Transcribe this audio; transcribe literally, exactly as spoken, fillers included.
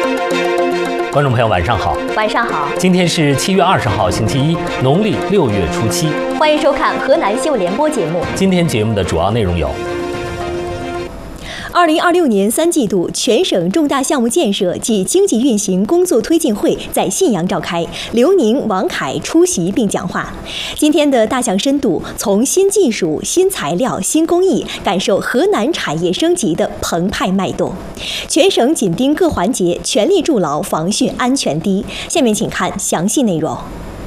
观众朋友，晚上好！ 晚上好！ 今天是七月二十号，星期一，农历六月初七。 欢迎收看河南新闻联播节目。 今天节目的主要内容有： 二零二六年三季度全省重大项目建设及经济运行工作推进会在信阳召开，刘宁、王凯出席并讲话。今天的大象深度，从新技术、新材料、新工艺，感受河南产业升级的澎湃脉动。全省紧盯各环节，全力筑牢防汛安全堤。下面请看详细内容。